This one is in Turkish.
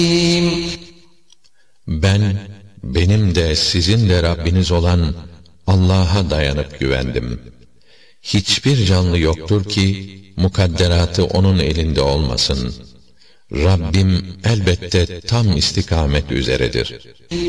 Ben, benim de sizin de Rabbiniz olan Allah'a dayanıp güvendim. Hiçbir canlı yoktur ki, mukadderatı onun elinde olmasın. Rabbim elbette tam istikamet üzeredir.